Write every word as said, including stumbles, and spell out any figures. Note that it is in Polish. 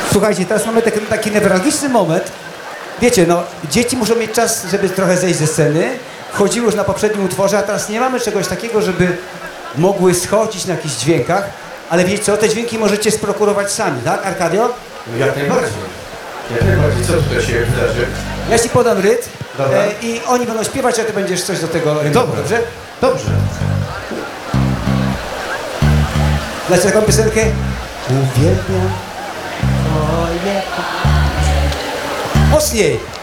Słuchajcie, teraz mamy taki, taki newralgiczny moment. Wiecie, no, dzieci muszą mieć czas, żeby trochę zejść ze sceny. Wchodziły już na poprzednim utworze, a teraz nie mamy czegoś takiego, żeby mogły schodzić na jakichś dźwiękach. Ale wiecie co, te dźwięki możecie sprokurować sami, tak, Arkadio? Jak najbardziej. Jak najbardziej. Co tutaj się wydarzy? Ja ci podam rytm Dobra. e, i oni będą śpiewać, a ty będziesz coś do tego rytmu, Dobra. dobrze? Dobrze. Znacie taką piosenkę? Uwielbiam twoje... Mocniej!